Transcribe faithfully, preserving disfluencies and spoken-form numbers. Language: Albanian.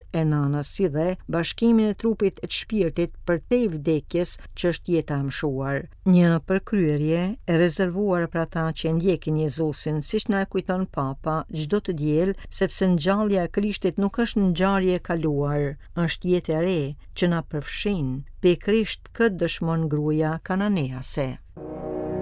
e nanës si dhe bashkimin e trupit e të shpirtit përtej vdekjes që është jeta e mshuar. Një përkryerje e rezervuar për ata që ndjekin Jezusin, siç na e kujton Papa çdo të diel, sepse ngjallja e Krishtit nuk është ngjarje e kaluar, është jetë e re që na përfshin. Pe Krisht këtë dëshmon gruaja kananease.